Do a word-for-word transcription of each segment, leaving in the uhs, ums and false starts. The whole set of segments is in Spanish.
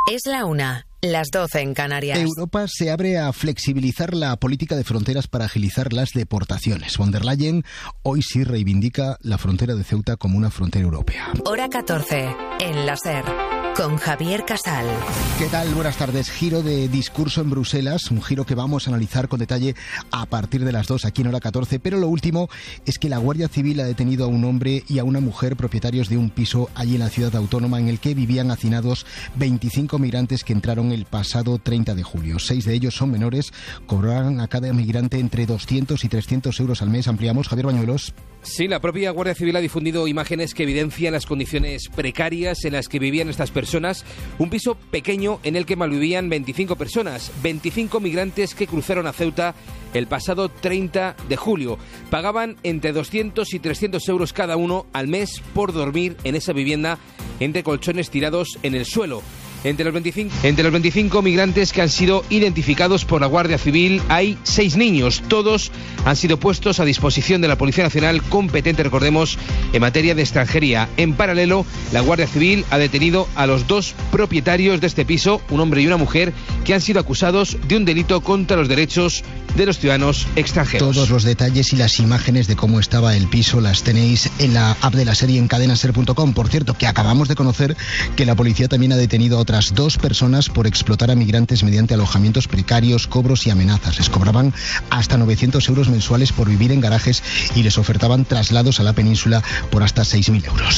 Es la una, las doce en Canarias. Europa se abre a flexibilizar la política de fronteras para agilizar las deportaciones. Von der Leyen hoy sí reivindica la frontera de Ceuta como una frontera europea. Hora catorce, en la SER, con Javier Casal. ¿Qué tal? Buenas tardes. Giro de discurso en Bruselas, un giro que vamos a analizar con detalle a partir de las dos aquí en Hora catorce, pero lo último es que la Guardia Civil ha detenido a un hombre y a una mujer propietarios de un piso allí en la ciudad autónoma en el que vivían hacinados veinticinco migrantes que entraron el pasado treinta de julio. Seis de ellos son menores, cobrarán a cada migrante entre doscientos y trescientos euros al mes. Ampliamos, Javier Bañuelos. Sí, la propia Guardia Civil ha difundido imágenes que evidencian las condiciones precarias en las que vivían estas personas. Un piso pequeño en el que malvivían veinticinco personas, veinticinco migrantes que cruzaron a Ceuta el pasado treinta de julio. Pagaban entre doscientos y trescientos euros cada uno al mes por dormir en esa vivienda entre colchones tirados en el suelo. Entre los, veinticinco, entre los veinticinco migrantes que han sido identificados por la Guardia Civil hay seis niños. Todos han sido puestos a disposición de la Policía Nacional, competente, recordemos, en materia de extranjería. En paralelo, la Guardia Civil ha detenido a los dos propietarios de este piso, un hombre y una mujer, que han sido acusados de un delito contra los derechos de los ciudadanos extranjeros. Todos los detalles y las imágenes de cómo estaba el piso las tenéis en la app de la serie en cadena ser punto com. Por cierto, que acabamos de conocer que la policía también ha detenido a otras dos personas por explotar a migrantes mediante alojamientos precarios, cobros y amenazas. Les cobraban hasta novecientos euros mensuales por vivir en garajes y les ofertaban traslados a la península por hasta seis mil euros.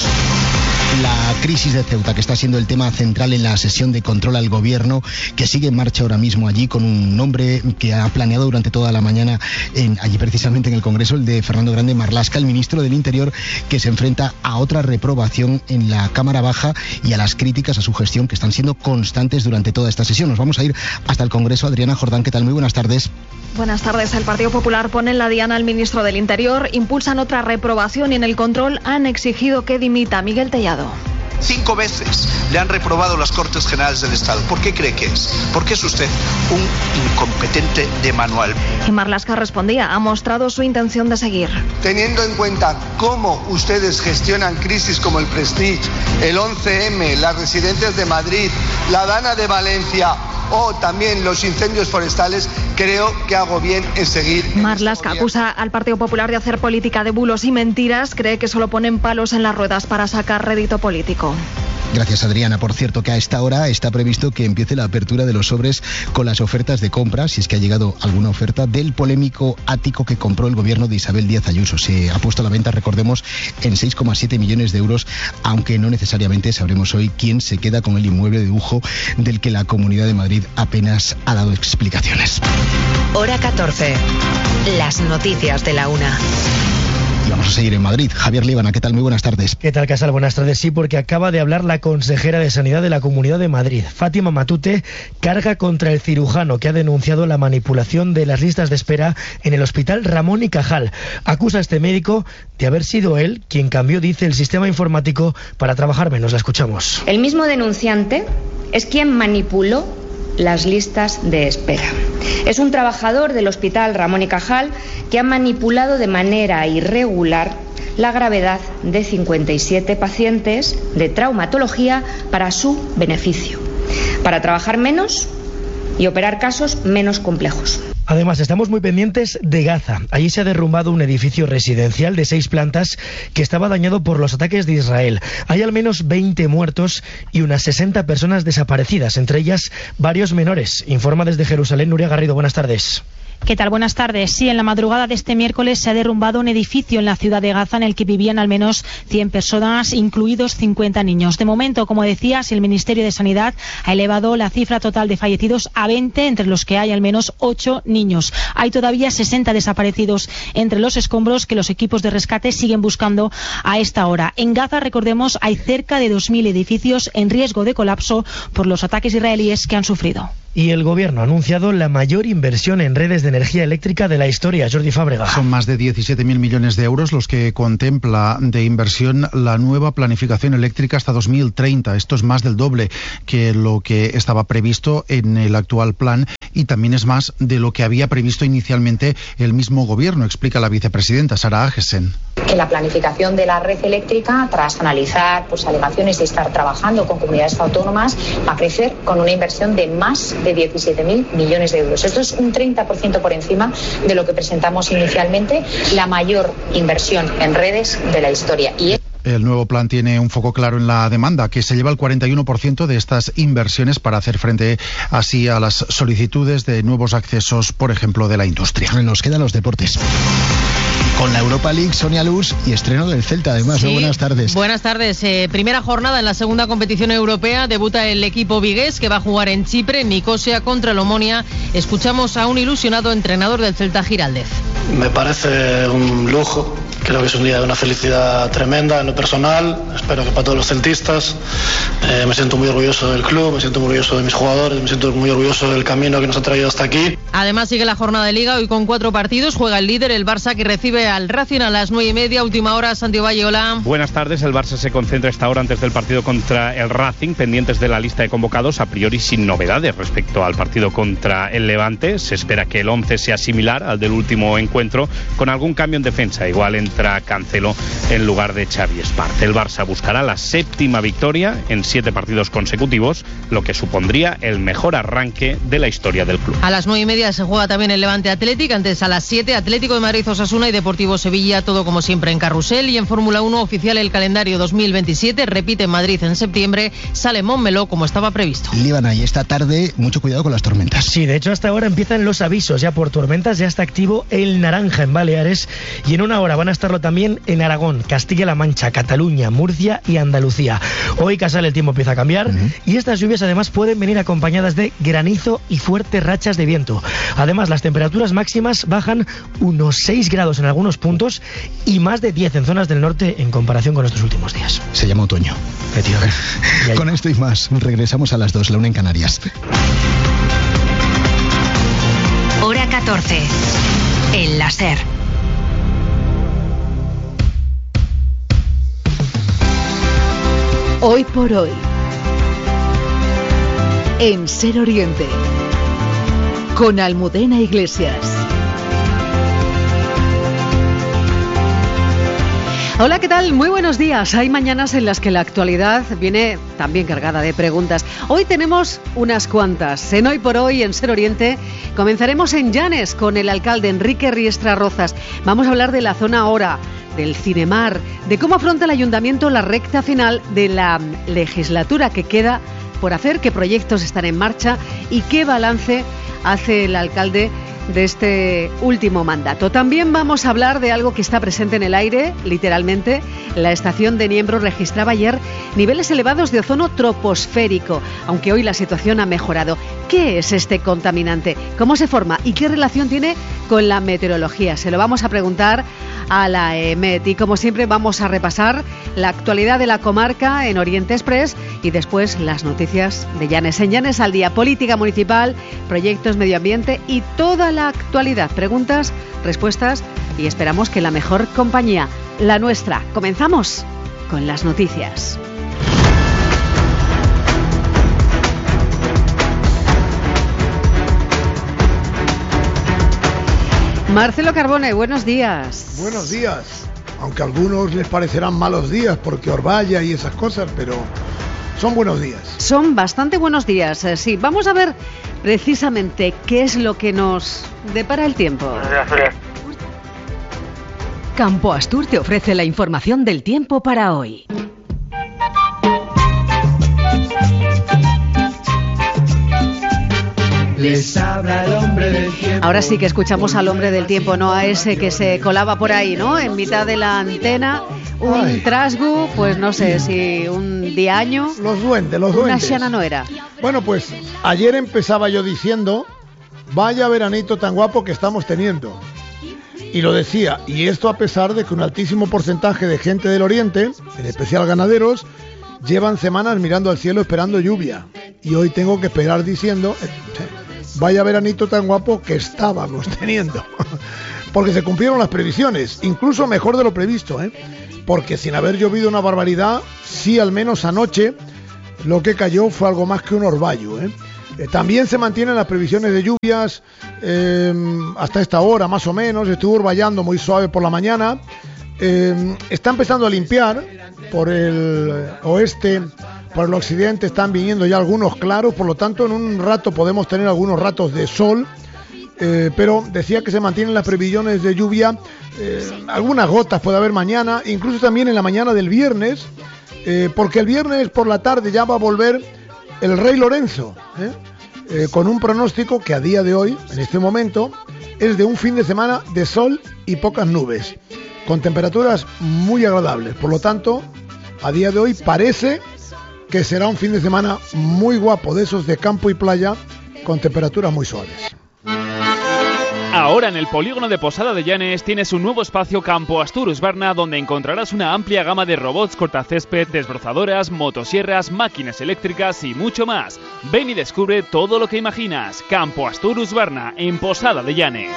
La crisis de Ceuta, que está siendo el tema central en la sesión de control al gobierno, que sigue en marcha ahora mismo allí con un nombre que ha planeado durante toda la mañana en, allí precisamente en el Congreso, el de Fernando Grande Marlaska, el ministro del Interior, que se enfrenta a otra reprobación en la Cámara Baja y a las críticas a su gestión que están siendo constantes durante toda esta sesión. Nos vamos a ir hasta el Congreso. Adriana Jordán, ¿qué tal? Muy buenas tardes. Buenas tardes. El Partido Popular pone en la diana al ministro del Interior, impulsan otra reprobación y en el control han exigido que dimita. Miguel Tellado. Cinco veces le han reprobado las Cortes Generales del Estado. ¿Por qué cree que es? Porque es usted un incompetente de manual. Y Marlaska respondía, ha mostrado su intención de seguir. Teniendo en cuenta cómo ustedes gestionan crisis como el Prestige, el once eme, las residencias de Madrid, la Dana de Valencia o también los incendios forestales, creo que hago bien en seguir. Marlaska acusa al Partido Popular de hacer política de bulos y mentiras, cree que solo ponen palos en las ruedas para sacar rédito político. Gracias, Adriana. Por cierto, que a esta hora está previsto que empiece la apertura de los sobres con las ofertas de compra, si es que ha llegado alguna oferta, del polémico ático que compró el gobierno de Isabel Díaz Ayuso. Se ha puesto a la venta, recordemos, en seis coma siete millones de euros, aunque no necesariamente sabremos hoy quién se queda con el inmueble de lujo del que la Comunidad de Madrid apenas ha dado explicaciones. Hora catorce, las noticias de la una. Y vamos a seguir en Madrid. Javier Líbana, ¿qué tal? Muy buenas tardes. ¿Qué tal, Casal? Buenas tardes. Sí, porque acaba de hablar la consejera de Sanidad de la Comunidad de Madrid. Fátima Matute carga contra el cirujano que ha denunciado la manipulación de las listas de espera en el Hospital Ramón y Cajal. Acusa a este médico de haber sido él quien cambió, dice, el sistema informático para trabajar menos. La escuchamos. El mismo denunciante es quien manipuló las listas de espera. Es un trabajador del Hospital Ramón y Cajal que ha manipulado de manera irregular la gravedad de cincuenta y siete pacientes de traumatología para su beneficio, para trabajar menos y operar casos menos complejos. Además, estamos muy pendientes de Gaza. Allí se ha derrumbado un edificio residencial de seis plantas que estaba dañado por los ataques de Israel. Hay al menos veinte muertos y unas sesenta personas desaparecidas, entre ellas varios menores. Informa desde Jerusalén Nuria Garrido. Buenas tardes. ¿Qué tal? Buenas tardes. Sí, en la madrugada de este miércoles se ha derrumbado un edificio en la ciudad de Gaza en el que vivían al menos cien personas, incluidos cincuenta niños. De momento, como decías, el Ministerio de Sanidad ha elevado la cifra total de fallecidos a veinte, entre los que hay al menos ocho niños. Hay todavía sesenta desaparecidos entre los escombros que los equipos de rescate siguen buscando a esta hora. En Gaza, recordemos, hay cerca de dos mil edificios en riesgo de colapso por los ataques israelíes que han sufrido. Y el Gobierno ha anunciado la mayor inversión en redes de energía eléctrica de la historia. Jordi Fábrega. Son más de diecisiete mil millones de euros los que contempla de inversión la nueva planificación eléctrica hasta dos mil treinta. Esto es más del doble que lo que estaba previsto en el actual plan y también es más de lo que había previsto inicialmente el mismo gobierno, explica la vicepresidenta Sara Agesen. Que la planificación de la red eléctrica, tras analizar pues, alegaciones y estar trabajando con comunidades autónomas, va a crecer con una inversión de más de diecisiete mil millones de euros. Esto es un treinta por ciento por encima de lo que presentamos inicialmente, la mayor inversión en redes de la historia. Y el nuevo plan tiene un foco claro en la demanda, que se lleva el cuarenta y uno por ciento de estas inversiones para hacer frente así a las solicitudes de nuevos accesos, por ejemplo, de la industria. Nos quedan los deportes. Con la Europa League, Sonia Luz, y estreno del Celta, además. Sí. Buenas tardes. Buenas tardes. Eh, primera jornada en la segunda competición europea. Debuta el equipo vigués, que va a jugar en Chipre, en Nicosia, contra el Omonia. Escuchamos a un ilusionado entrenador del Celta, Giraldez. Me parece un lujo. Creo que es un día de una felicidad tremenda en lo personal. Espero que para todos los celtistas. Eh, me siento muy orgulloso del club, me siento muy orgulloso de mis jugadores, me siento muy orgulloso del camino que nos ha traído hasta aquí. Además sigue la jornada de Liga, hoy con cuatro partidos. Juega el líder, el Barça, que recibe al Racing a las nueve y media. Última hora, Santiago Valle, hola. Buenas tardes. El Barça se concentra esta hora antes del partido contra el Racing, pendientes de la lista de convocados, a priori sin novedades respecto al partido contra el Levante. Se espera que el once sea similar al del último encuentro, con algún cambio en defensa. Igual entra Cancelo en lugar de Xavi Espart. El Barça buscará la séptima victoria en siete partidos consecutivos, lo que supondría el mejor arranque de la historia del club. A las nueve y media se juega también el Levante Athletic, antes a las siete Atlético de Madrid Osasuna y Deportivo Sevilla, todo como siempre en carrusel. Y en Fórmula uno oficial el calendario dos mil veintisiete, repite en Madrid en septiembre, sale Montmeló como estaba previsto. Líbana, y esta tarde mucho cuidado con las tormentas. Sí, de hecho hasta ahora empiezan los avisos ya por tormentas, ya está activo el naranja en Baleares y en una hora van a estarlo también en Aragón, Castilla-La Mancha, Cataluña, Murcia y Andalucía. Hoy Casal el tiempo empieza a cambiar uh-huh. y estas lluvias además pueden venir acompañadas de granizo y fuertes rachas de viento. Además las temperaturas máximas bajan unos seis grados en algunos puntos y más de diez en zonas del norte en comparación con estos últimos días. Se llama otoño. Con esto y más, regresamos a las dos, la una en Canarias. Hora catorce. El láser. Hoy por hoy, en Ser Oriente, con Almudena Iglesias. Hola, ¿qué tal? Muy buenos días. Hay mañanas en las que la actualidad viene también cargada de preguntas. Hoy tenemos unas cuantas. En Hoy por Hoy, en Ser Oriente, comenzaremos en Llanes con el alcalde Enrique Riestra Rozas. Vamos a hablar de la zona Ora, del Cinemar, de cómo afronta el ayuntamiento la recta final de la legislatura que queda por hacer, qué proyectos están en marcha y qué balance hace el alcalde de este último mandato. También vamos a hablar de algo que está presente en el aire, literalmente. La estación de Niembro registraba ayer niveles elevados de ozono troposférico, aunque hoy la situación ha mejorado. ¿Qué es este contaminante? ¿Cómo se forma? ¿Y qué relación tiene con la meteorología? Se lo vamos a preguntar a la EMET. Y como siempre vamos a repasar la actualidad de la comarca en Oriente Express y después las noticias de Llanes. En Llanes al día, política municipal, proyectos, medio ambiente y toda la actualidad. Preguntas, respuestas y esperamos que la mejor compañía, la nuestra. Comenzamos con las noticias. Marcelo Carbone, buenos días. Buenos días, aunque a algunos les parecerán malos días porque Orballa y esas cosas, pero son buenos días. Son bastante buenos días, eh, sí. Vamos a ver precisamente qué es lo que nos depara el tiempo. Campo Astur te ofrece la información del tiempo para hoy. Les habla el hombre del tiempo. Ahora sí que escuchamos al hombre del tiempo, no a ese que se colaba por ahí, ¿no? En mitad de la antena, un Ay. trasgu, pues no sé si un diaño. Los duendes, los duendes. Una xana no era. Bueno, pues ayer empezaba yo diciendo, vaya veranito tan guapo que estamos teniendo. Y lo decía, y esto a pesar de que un altísimo porcentaje de gente del Oriente, en especial ganaderos, llevan semanas mirando al cielo esperando lluvia. Y hoy tengo que esperar diciendo, vaya veranito tan guapo que estábamos teniendo. Porque se cumplieron las previsiones, incluso mejor de lo previsto, ¿eh? Porque sin haber llovido una barbaridad, sí al menos anoche lo que cayó fue algo más que un orvallo, ¿eh? Eh, también se mantienen las previsiones de lluvias eh, hasta esta hora, más o menos. Estuvo orvallando muy suave por la mañana. Eh, está empezando a limpiar por el oeste, por el occidente están viniendo ya algunos claros, por lo tanto en un rato podemos tener algunos ratos de sol. Eh, pero decía que se mantienen las previsiones de lluvia, eh, algunas gotas puede haber mañana, incluso también en la mañana del viernes, eh, porque el viernes por la tarde ya va a volver el Rey Lorenzo, ¿eh? Eh, con un pronóstico que a día de hoy, en este momento, es de un fin de semana de sol y pocas nubes, con temperaturas muy agradables. Por lo tanto, a día de hoy parece que será un fin de semana muy guapo, de esos de campo y playa, con temperaturas muy suaves. Ahora en el polígono de Posada de Llanes tienes un nuevo espacio Campo Astur Husqvarna, donde encontrarás una amplia gama de robots cortacésped, desbrozadoras, motosierras, máquinas eléctricas y mucho más. Ven y descubre todo lo que imaginas. Campo Astur Husqvarna, en Posada de Llanes.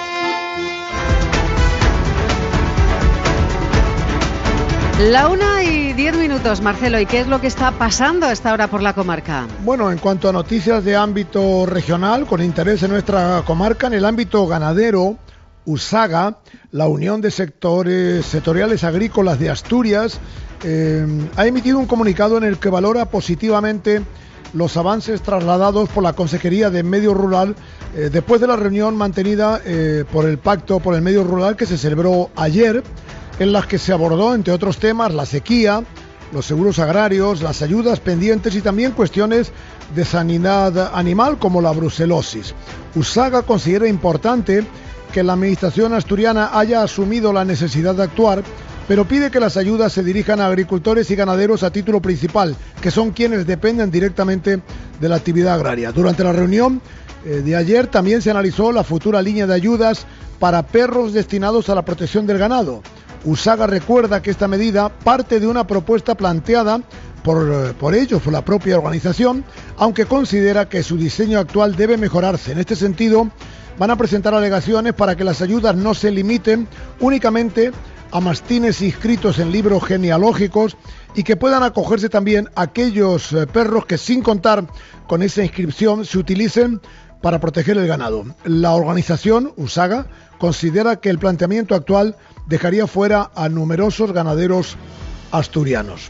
La una y diez minutos, Marcelo. ¿Y qué es lo que está pasando a esta hora por la comarca? Bueno, en cuanto a noticias de ámbito regional, con interés en nuestra comarca, en el ámbito ganadero, USAGA, la Unión de Sectores Sectoriales Agrícolas de Asturias, eh, ha emitido un comunicado en el que valora positivamente los avances trasladados por la Consejería de Medio Rural eh, después de la reunión mantenida eh, por el Pacto por el Medio Rural que se celebró ayer, en las que se abordó, entre otros temas, la sequía, los seguros agrarios, las ayudas pendientes y también cuestiones de sanidad animal como la brucelosis. USAGA considera importante que la Administración asturiana haya asumido la necesidad de actuar, pero pide que las ayudas se dirijan a agricultores y ganaderos a título principal, que son quienes dependen directamente de la actividad agraria. Durante la reunión eh, de ayer también se analizó la futura línea de ayudas para perros destinados a la protección del ganado. USAGA recuerda que esta medida parte de una propuesta planteada por, por ellos, por la propia organización, aunque considera que su diseño actual debe mejorarse. En este sentido, van a presentar alegaciones para que las ayudas no se limiten únicamente a mastines inscritos en libros genealógicos y que puedan acogerse también aquellos perros que, sin contar con esa inscripción, se utilicen para proteger el ganado. La organización, USAGA, considera que el planteamiento actual dejaría fuera a numerosos ganaderos asturianos.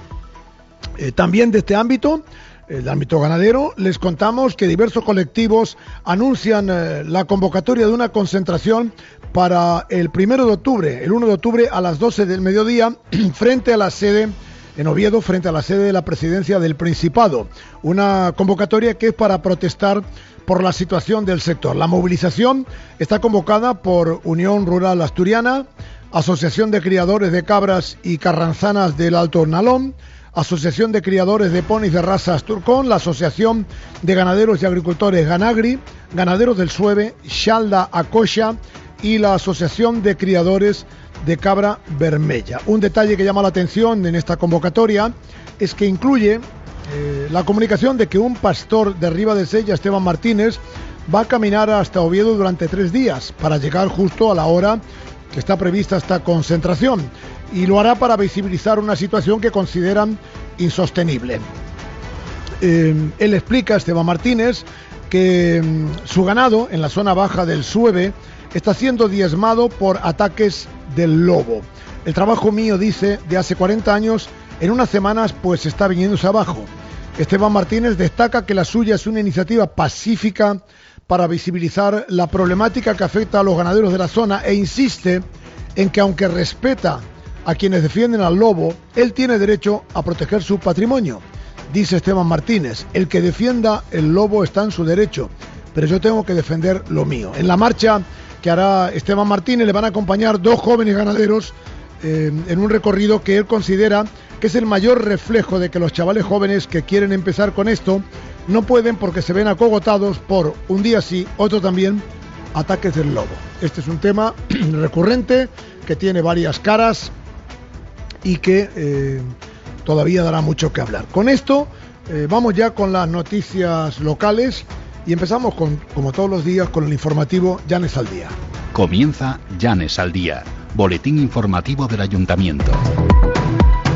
Eh, también de este ámbito, el ámbito ganadero, les contamos que diversos colectivos anuncian eh, la convocatoria de una concentración para el primero de octubre, el uno de octubre a las doce del mediodía, frente a la sede, en Oviedo, frente a la sede de la Presidencia del Principado. Una convocatoria que es para protestar por la situación del sector. La movilización está convocada por Unión Rural Asturiana, Asociación de Criadores de Cabras y Carranzanas del Alto Nalón, Asociación de Criadores de Ponis de Raza Asturcón, la Asociación de Ganaderos y Agricultores Ganagri, Ganaderos del Sueve, Xalda Acoxa y la Asociación de Criadores de Cabra Vermella. Un detalle que llama la atención en esta convocatoria es que incluye eh, la comunicación de que un pastor de Ribadesella, Esteban Martínez, va a caminar hasta Oviedo durante tres días para llegar justo a la hora que está prevista esta concentración, y lo hará para visibilizar una situación que consideran insostenible. Eh, él explica, Esteban Martínez, que mm, su ganado en la zona baja del Sueve está siendo diezmado por ataques del lobo. El trabajo mío, dice, de hace cuarenta años, en unas semanas pues está viniéndose abajo. Esteban Martínez destaca que la suya es una iniciativa pacífica para visibilizar la problemática que afecta a los ganaderos de la zona e insiste en que aunque respeta a quienes defienden al lobo, él tiene derecho a proteger su patrimonio. Dice Esteban Martínez, el que defienda el lobo está en su derecho, pero yo tengo que defender lo mío. En la marcha que hará Esteban Martínez le van a acompañar dos jóvenes ganaderos eh, en un recorrido que él considera que es el mayor reflejo de que los chavales jóvenes que quieren empezar con esto no pueden porque se ven acogotados por, un día sí, otro también, ataques del lobo. Este es un tema recurrente que tiene varias caras y que eh, todavía dará mucho que hablar. Con esto eh, vamos ya con las noticias locales y empezamos, con, como todos los días, con el informativo Llanes al Día. Comienza Llanes al Día, boletín informativo del Ayuntamiento.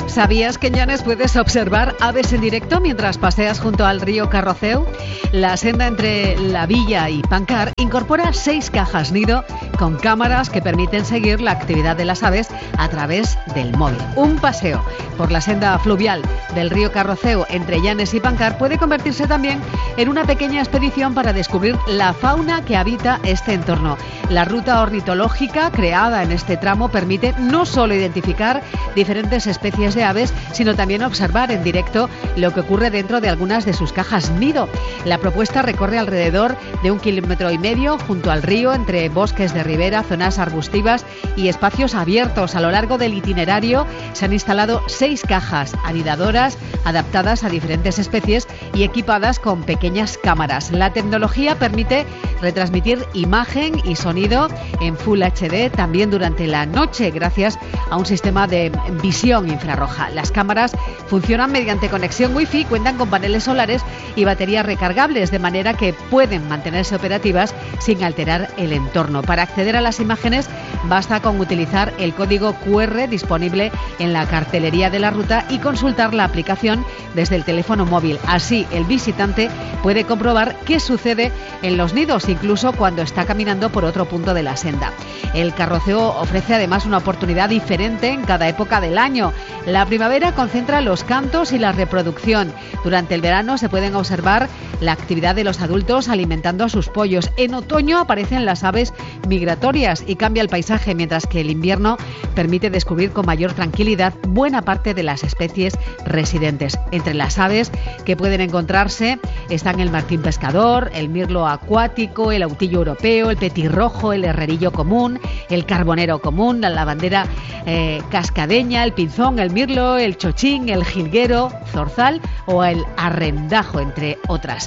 ¿Sabías que en Llanes puedes observar aves en directo mientras paseas junto al río Carroceu? La senda entre La Villa y Pancar incorpora seis cajas nido con cámaras que permiten seguir la actividad de las aves a través del móvil. Un paseo por la senda fluvial del río Carroceu entre Llanes y Pancar puede convertirse también en una pequeña expedición para descubrir la fauna que habita este entorno. La ruta ornitológica creada en este tramo permite no solo identificar diferentes especies de aves, sino también observar en directo lo que ocurre dentro de algunas de sus cajas nido. La propuesta recorre alrededor de un kilómetro y medio junto al río, entre bosques de ribera, zonas arbustivas y espacios abiertos. A lo largo del itinerario se han instalado seis cajas anidadoras adaptadas a diferentes especies y equipadas con pequeñas cámaras. La tecnología permite retransmitir imagen y sonido en Full H D también durante la noche, gracias a un sistema de visión infrarroja. Las cámaras funcionan mediante conexión Wi-Fi, cuentan con paneles solares y baterías recargables, de manera que pueden mantenerse operativas sin alterar el entorno. Para acceder a las imágenes basta con utilizar el código Q R disponible en la cartelería de la ruta y consultar la aplicación desde el teléfono móvil. Así, el visitante puede comprobar qué sucede en los nidos, incluso cuando está caminando por otro punto de la senda. El Carroceu ofrece además una oportunidad diferente en cada época del año. La primavera concentra los cantos y la reproducción. Durante el verano se pueden observar la actividad de los adultos alimentando a sus pollos. En otoño aparecen las aves migratorias y cambia el paisaje, mientras que el invierno permite descubrir con mayor tranquilidad buena parte de las especies residentes. Entre las aves que pueden encontrarse están el martín pescador, el mirlo acuático, el autillo europeo, el petirrojo, el herrerillo común, el carbonero común, la lavandera eh, cascadeña, el pinzón, el mirlo, el chochín, el jilguero, zorzal o el arrendajo, entre otras.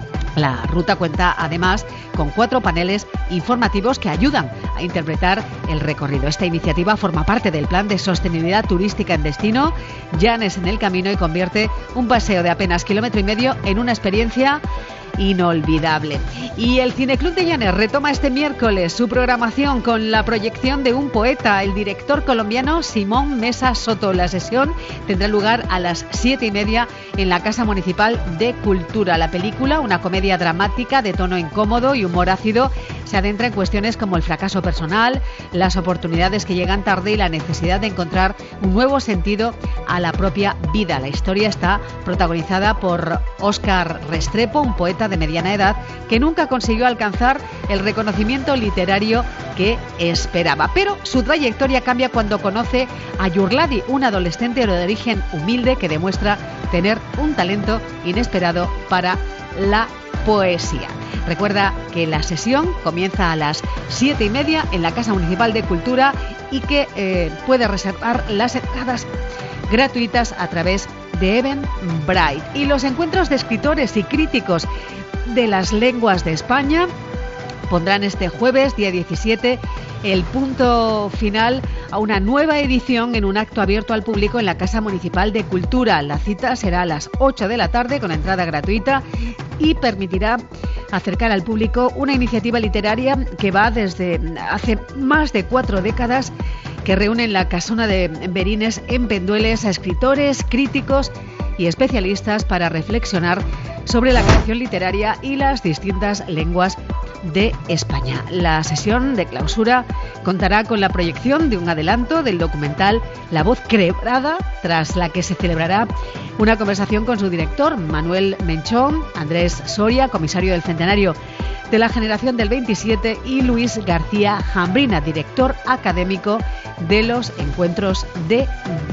La ruta cuenta además con cuatro paneles informativos que ayudan a interpretar el recorrido. Esta iniciativa forma parte del plan de sostenibilidad turística en destino Llanes en el Camino y convierte un paseo de apenas kilómetro y medio en una experiencia inolvidable. Y el Cineclub de Llanes retoma este miércoles su programación con la proyección de un poeta, el director colombiano Simón Mesa Soto. La sesión tendrá lugar a las siete y media en la Casa Municipal de Cultura. La película, una comedia dramática de tono incómodo y humor ácido, se adentra en cuestiones como el fracaso personal, las oportunidades que llegan tarde y la necesidad de encontrar un nuevo sentido a la propia vida. La historia está protagonizada por Óscar Restrepo, un poeta de mediana edad que nunca consiguió alcanzar el reconocimiento literario que esperaba. Pero su trayectoria cambia cuando conoce a Yurladi, un adolescente de origen humilde que demuestra tener un talento inesperado para la poesía. Recuerda que la sesión comienza a las siete y media en la Casa Municipal de Cultura y que eh, puede reservar las entradas gratuitas a través de Eventbrite. Y los encuentros de escritores y críticos de las lenguas de España pondrán este jueves, día diecisiete, el punto final a una nueva edición en un acto abierto al público en la Casa Municipal de Cultura. La cita será a las ocho de la tarde con entrada gratuita y permitirá acercar al público una iniciativa literaria que va desde hace más de cuatro décadas, que reúne en la Casona de Berines en Pendueles a escritores, críticos y especialistas para reflexionar sobre la creación literaria y las distintas lenguas de España. La sesión de clausura contará con la proyección de un adelanto del documental La voz quebrada, tras la que se celebrará una conversación con su director, Manuel Menchón, Andrés Soria, comisario del Centenario de la Generación del veintisiete, y Luis García Jambrina, director académico de los Encuentros de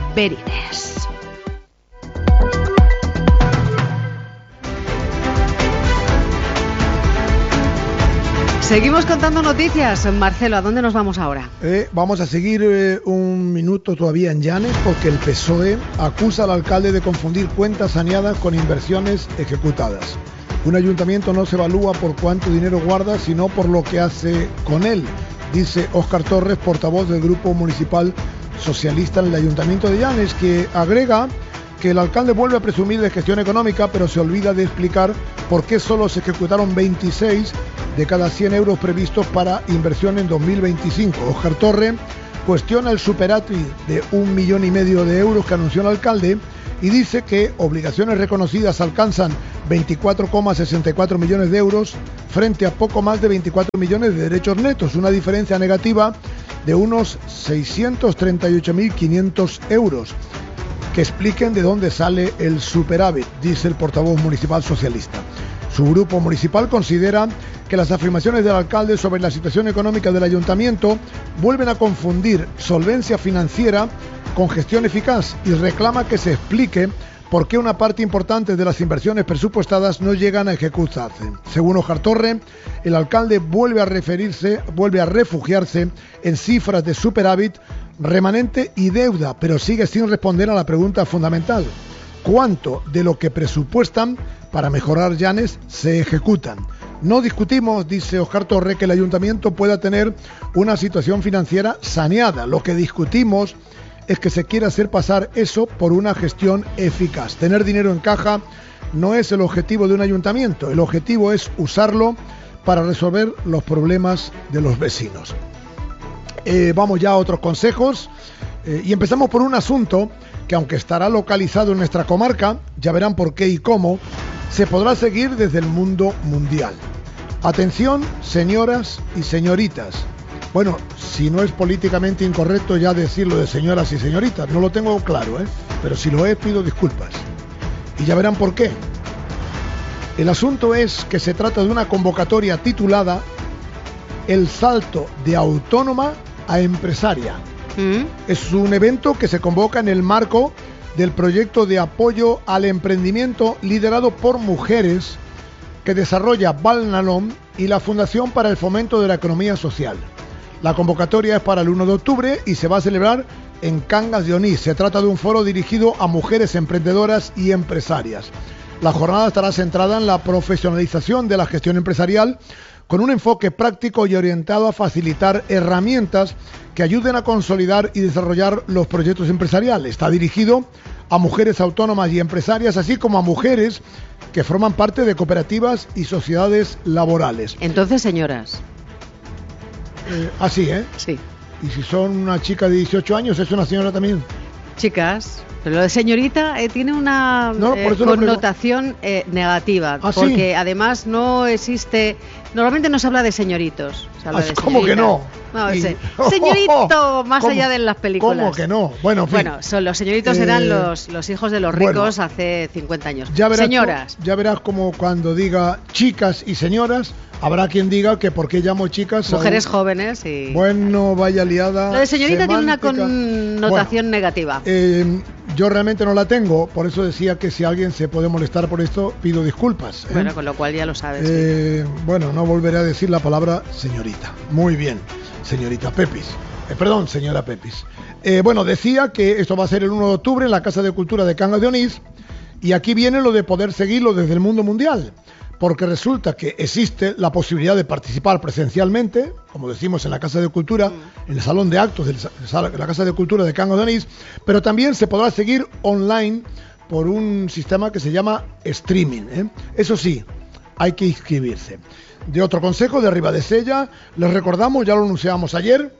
Berines. Seguimos contando noticias. Marcelo, ¿a dónde nos vamos ahora? Eh, vamos a seguir eh, un minuto todavía en Llanes, porque el P S O E acusa al alcalde de confundir cuentas saneadas con inversiones ejecutadas. Un ayuntamiento no se evalúa por cuánto dinero guarda, sino por lo que hace con él, dice Óscar Torres, portavoz del Grupo Municipal Socialista en el Ayuntamiento de Llanes, que agrega que el alcalde vuelve a presumir de gestión económica, pero se olvida de explicar por qué solo se ejecutaron veintiséis de cada cien euros previstos para inversión en dos mil veinticinco. Óscar Torres cuestiona el superávit de un millón y medio de euros que anunció el alcalde y dice que obligaciones reconocidas alcanzan veinticuatro coma sesenta y cuatro millones de euros frente a poco más de veinticuatro millones de derechos netos, una diferencia negativa de unos seiscientos treinta y ocho mil quinientos euros. Que expliquen de dónde sale el superávit, dice el portavoz municipal socialista. Su grupo municipal considera que las afirmaciones del alcalde sobre la situación económica del ayuntamiento vuelven a confundir solvencia financiera con gestión eficaz y reclama que se explique por qué una parte importante de las inversiones presupuestadas no llegan a ejecutarse. Según Óscar Torre, el alcalde vuelve a referirse, vuelve a refugiarse en cifras de superávit, remanente y deuda, pero sigue sin responder a la pregunta fundamental: ¿cuánto de lo que presupuestan para mejorar Llanes se ejecutan? No discutimos, dice Óscar Torre, que el ayuntamiento pueda tener una situación financiera saneada. Lo que discutimos es que se quiere hacer pasar eso por una gestión eficaz. Tener dinero en caja no es el objetivo de un ayuntamiento, el objetivo es usarlo para resolver los problemas de los vecinos. Eh, vamos ya a otros consejos eh, y empezamos por un asunto que, aunque estará localizado en nuestra comarca, ya verán por qué y cómo, se podrá seguir desde el mundo mundial. Atención, señoras y señoritas. Bueno, si no es políticamente incorrecto ya decirlo de señoras y señoritas, no lo tengo claro, ¿eh? Pero si lo es, pido disculpas. Y ya verán por qué. El asunto es que se trata de una convocatoria titulada El salto de autónoma a empresaria. ¿Mm? Es un evento que se convoca en el marco del proyecto de apoyo al emprendimiento liderado por mujeres que desarrolla Valnalom y la Fundación para el Fomento de la Economía Social. La convocatoria es para el uno de octubre y se va a celebrar en Cangas de Onís. Se trata de un foro dirigido a mujeres emprendedoras y empresarias. La jornada estará centrada en la profesionalización de la gestión empresarial, con un enfoque práctico y orientado a facilitar herramientas que ayuden a consolidar y desarrollar los proyectos empresariales. Está dirigido a mujeres autónomas y empresarias, así como a mujeres que forman parte de cooperativas y sociedades laborales. Entonces, señoras. Eh, así, ¿eh? Sí. Y si son una chica de dieciocho años, ¿es una señora también? Chicas, pero lo de señorita eh, tiene una no, eh, connotación eh, negativa, ¿Ah, porque sí? además no existe, normalmente no se habla de señoritos. Se habla ah, de ¿Cómo que no? No, y... ese, señorito, más ¿Cómo? allá de las películas. ¿Cómo que no? Bueno, en fin. Bueno, son, los señoritos eh... eran los, los hijos de los ricos bueno, hace cincuenta años. Ya verás Señoras. Tú, ya verás como cuando diga chicas y señoras, habrá quien diga que por qué llamo chicas mujeres a... jóvenes y... Bueno, vaya liada. Lo de señorita semántica. Tiene una connotación bueno, negativa. Eh, yo realmente no la tengo, por eso decía que si alguien se puede molestar por esto, pido disculpas. ¿eh? Bueno, con lo cual ya lo sabes. Eh, sí. Bueno, no volveré a decir la palabra señorita. Muy bien, señorita Pepis. Eh, perdón, señora Pepis. Eh, bueno, decía que esto va a ser el uno de octubre en la Casa de Cultura de Cangas de Onís, y aquí viene lo de poder seguirlo desde el mundo mundial. Porque resulta que existe la posibilidad de participar presencialmente, como decimos en la Casa de Cultura, mm. en el Salón de Actos de la Casa de Cultura de Cangas de Onís, pero también se podrá seguir online por un sistema que se llama streaming, ¿eh? Eso sí, hay que inscribirse. De otro consejo de Ribadesella, les recordamos, ya lo anunciamos ayer,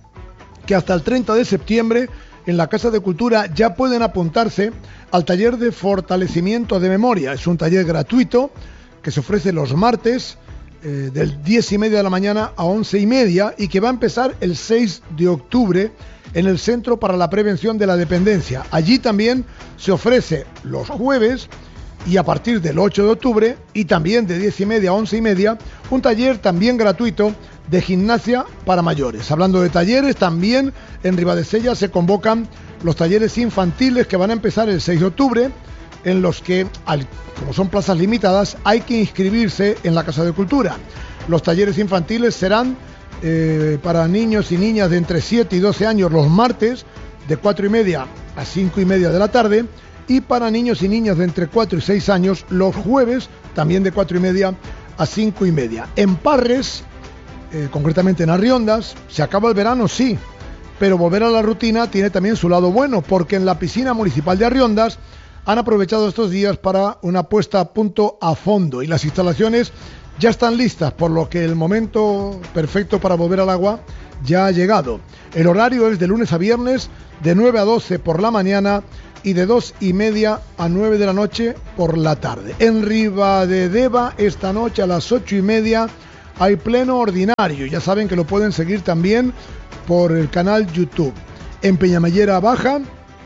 que hasta el treinta de septiembre en la Casa de Cultura ya pueden apuntarse al taller de fortalecimiento de memoria. Es un taller gratuito que se ofrece los martes eh, del diez y media de la mañana a once y media y que va a empezar el seis de octubre en el Centro para la Prevención de la Dependencia. Allí también se ofrece los jueves y a partir del ocho de octubre y también de diez y media a once y media un taller también gratuito de gimnasia para mayores. Hablando de talleres, también en Ribadesella se convocan los talleres infantiles que van a empezar el seis de octubre, en los que, como son plazas limitadas, hay que inscribirse en la Casa de Cultura. Los talleres infantiles serán eh, para niños y niñas de entre siete y doce años los martes, de cuatro y media a cinco y media de la tarde, y para niños y niñas de entre cuatro y seis años los jueves, también de cuatro y media a cinco y media. En Parres, eh, concretamente en Arriondas, se acaba el verano, sí, pero volver a la rutina tiene también su lado bueno, porque en la piscina municipal de Arriondas han aprovechado estos días para una puesta a punto a fondo y las instalaciones ya están listas, por lo que el momento perfecto para volver al agua ya ha llegado. El horario es de lunes a viernes, de nueve a doce por la mañana y de dos y media a nueve de la noche por la tarde. En Ribadedeva, esta noche a las ocho y media, hay pleno ordinario. Ya saben que lo pueden seguir también por el canal YouTube. En Peñamellera Baja,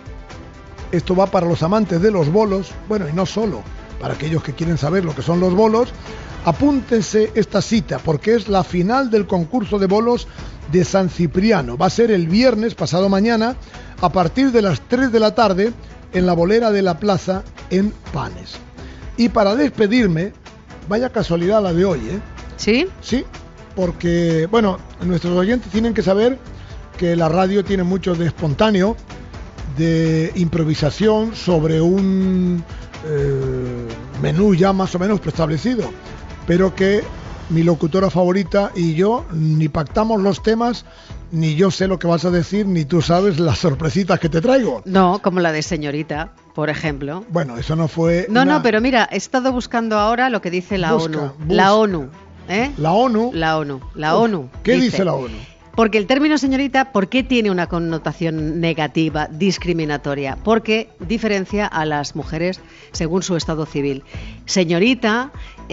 esto va para los amantes de los bolos, bueno, y no solo, para aquellos que quieren saber lo que son los bolos, apúntense esta cita, porque es la final del concurso de bolos de San Cipriano. Va a ser el viernes, pasado mañana, a partir de las tres de la tarde, en la bolera de la plaza, en Panes. Y para despedirme, vaya casualidad la de hoy, ¿eh? ¿Sí? Sí, porque, bueno, nuestros oyentes tienen que saber que la radio tiene mucho de espontáneo, de improvisación sobre un eh, menú ya más o menos preestablecido, pero que mi locutora favorita y yo ni pactamos los temas, ni yo sé lo que vas a decir, ni tú sabes las sorpresitas que te traigo. No, como la de señorita, por ejemplo. Bueno, eso no fue... No, una... no, pero mira, he estado buscando ahora lo que dice la Busca, ONU. busca. La ONU, ¿eh? La ONU. La ONU, la ONU. ¿Qué dice, dice la ONU? Porque el término señorita, ¿por qué tiene una connotación negativa, discriminatoria? Porque diferencia a las mujeres según su estado civil. Señorita,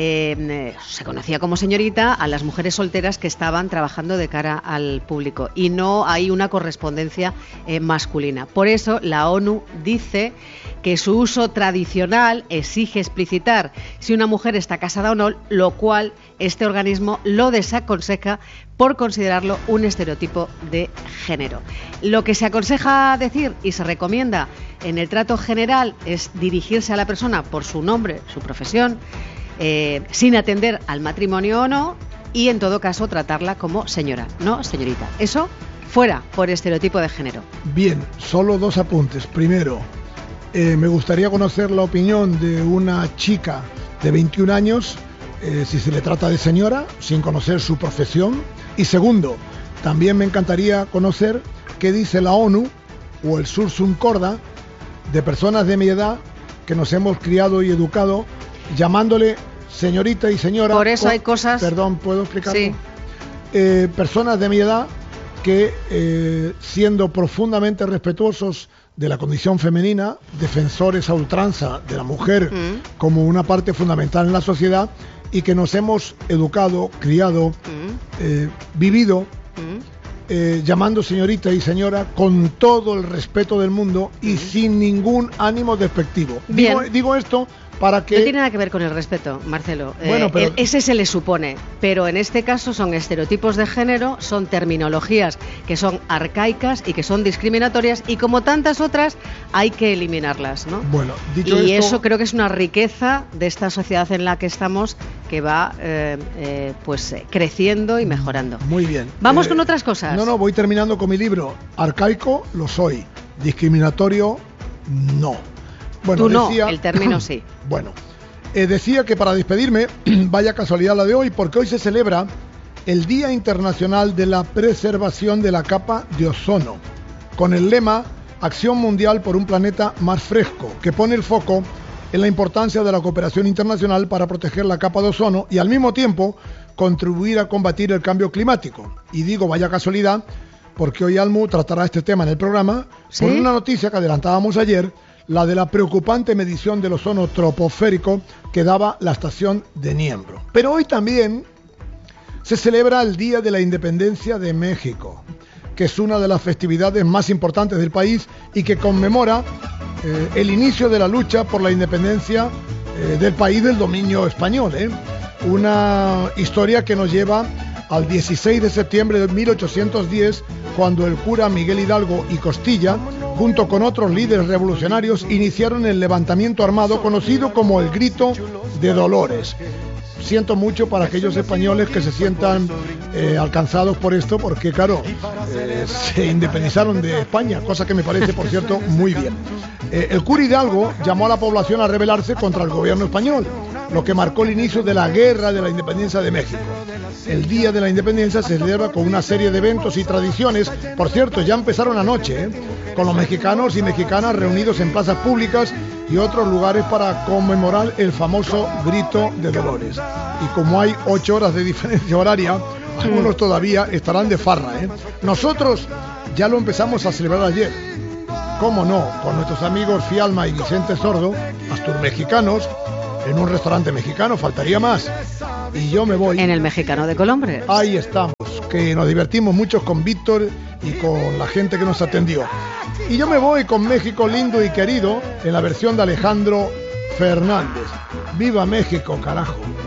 eh, se conocía como señorita a las mujeres solteras que estaban trabajando de cara al público y no hay una correspondencia eh, masculina. Por eso la ONU dice que su uso tradicional exige explicitar si una mujer está casada o no, lo cual este organismo lo desaconseja por considerarlo un estereotipo de género. Lo que se aconseja decir y se recomienda en el trato general es dirigirse a la persona por su nombre, su profesión, eh, sin atender al matrimonio o no, y en todo caso tratarla como señora, no señorita. Eso fuera por estereotipo de género. Bien, solo dos apuntes. Primero, eh, me gustaría conocer la opinión de una chica de veintiún años, eh, si se le trata de señora, sin conocer su profesión. Y segundo, también me encantaría conocer qué dice la ONU o el Sursum Corda de personas de mi edad que nos hemos criado y educado llamándole señorita y señora. Por eso o, hay cosas... Perdón, ¿puedo explicarlo? Sí. Eh, personas de mi edad que, eh, siendo profundamente respetuosos de la condición femenina, defensores a ultranza de la mujer mm. como una parte fundamental en la sociedad, y que nos hemos educado, criado, mm. eh, vivido, mm. eh, llamando señorita y señora con todo el respeto del mundo y mm. sin ningún ánimo despectivo. Digo, digo esto para que... No tiene nada que ver con el respeto, Marcelo. Bueno, eh, pero... Ese se le supone, pero en este caso son estereotipos de género, son terminologías que son arcaicas y que son discriminatorias, y como tantas otras hay que eliminarlas, ¿no? Bueno, dicho y esto... eso creo que es una riqueza de esta sociedad en la que estamos, que va eh, eh, pues creciendo y mejorando. Muy bien. Vamos eh, con otras cosas. No, no, voy terminando con mi libro. Arcaico lo soy, discriminatorio no. Bueno, Tú no, decía, el término sí. Bueno, eh, decía que para despedirme, vaya casualidad la de hoy, porque hoy se celebra el Día Internacional de la Preservación de la Capa de Ozono, con el lema Acción Mundial por un Planeta Más Fresco, que pone el foco en la importancia de la cooperación internacional para proteger la capa de ozono y al mismo tiempo contribuir a combatir el cambio climático. Y digo vaya casualidad, porque hoy Almu tratará este tema en el programa, ¿sí? Por una noticia que adelantábamos ayer, la de la preocupante medición del ozono troposférico que daba la estación de Niembro. Pero hoy también se celebra el Día de la Independencia de México, que es una de las festividades más importantes del país y que conmemora eh, el inicio de la lucha por la independencia eh, del país del dominio español. ¿eh? Una historia que nos lleva al dieciséis de septiembre de mil ochocientos diez, cuando el cura Miguel Hidalgo y Costilla, junto con otros líderes revolucionarios, iniciaron el levantamiento armado conocido como el Grito de Dolores. Siento mucho para aquellos españoles que se sientan eh, alcanzados por esto, porque claro, eh, se independizaron de España, cosa que me parece, por cierto, muy bien. Eh, el cura Hidalgo llamó a la población a rebelarse contra el gobierno español, lo que marcó el inicio de la Guerra de la Independencia de México. El Día de la Independencia se celebra con una serie de eventos y tradiciones, por cierto, ya empezaron anoche, ¿eh? con los mexicanos y mexicanas reunidos en plazas públicas y otros lugares para conmemorar el famoso Grito de Dolores. Y como hay ocho horas de diferencia horaria, algunos todavía estarán de farra, ¿eh? Nosotros ya lo empezamos a celebrar ayer. ¿Cómo no? Con nuestros amigos Fialma y Vicente Sordo, asturmexicanos, en un restaurante mexicano, faltaría más. Y yo me voy. En el Mexicano de Colombres. Ahí estamos, que nos divertimos mucho con Víctor y con la gente que nos atendió. Y yo me voy con México lindo y querido en la versión de Alejandro Fernández. ¡Viva México, carajo!